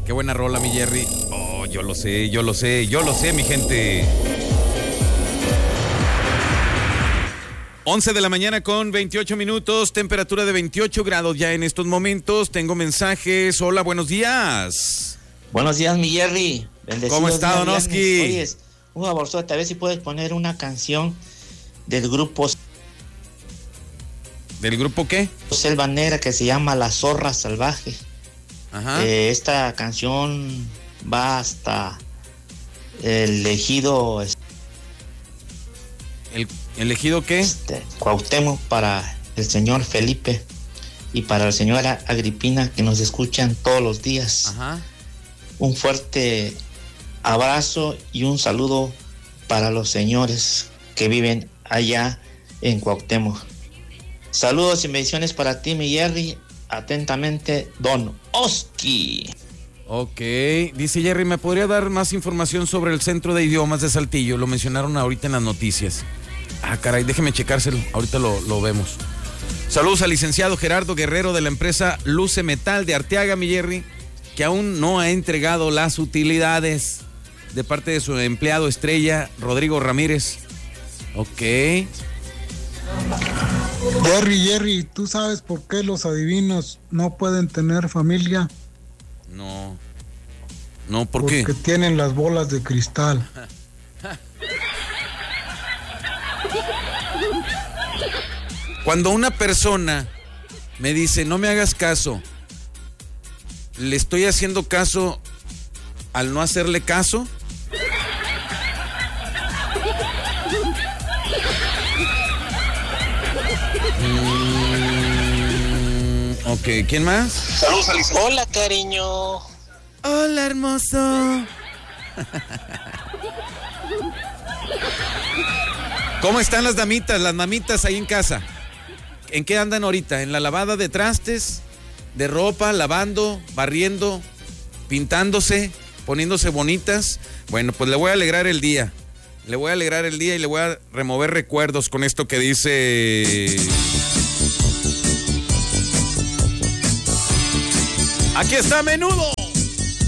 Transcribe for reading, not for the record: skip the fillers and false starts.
Qué buena rola, mi Jerry. Oh, yo lo sé, mi gente. 11 de la mañana con 28 minutos, temperatura de 28 grados ya en estos momentos. Tengo mensajes. Hola, buenos días. Buenos días, mi Jerry. Bendecidos. ¿Cómo está, Donoski? Oye, un favorzote, a ver si puedes poner una canción del grupo. ¿Del grupo qué? Selva Negra, que se llama La Zorra Salvaje. Ajá. Esta canción va hasta el ejido. ¿El ejido qué? Cuauhtémoc, para el señor Felipe y para la señora Agripina, que nos escuchan todos los días. Ajá. Un fuerte abrazo y un saludo para los señores que viven allá en Cuauhtémoc. Saludos y bendiciones para ti, mi Jerry. Atentamente, Don Oski. Ok, dice Jerry, ¿me podría dar más información sobre el Centro de Idiomas de Saltillo? Lo mencionaron ahorita en las noticias. Ah, caray, déjeme checárselo, ahorita lo vemos. Saludos al licenciado Gerardo Guerrero de la empresa Luce Metal de Arteaga, mi Jerry, que aún no ha entregado las utilidades de parte de su empleado estrella, Rodrigo Ramírez. Ok. Jerry, ¿tú sabes por qué los adivinos no pueden tener familia? No, ¿por qué? Porque tienen las bolas de cristal. Cuando una persona me dice, no me hagas caso, ¿le estoy haciendo caso al no hacerle caso? Ok, ¿quién más? Saludos, Alicia. Hola, cariño. Hola, hermoso. ¿Cómo están las mamitas ahí en casa? ¿En qué andan ahorita? ¿En la lavada de trastes, de ropa, lavando, barriendo, pintándose, poniéndose bonitas? Bueno, pues le voy a alegrar el día. Le voy a alegrar el día y le voy a remover recuerdos con esto que dice... Aquí está Menudo.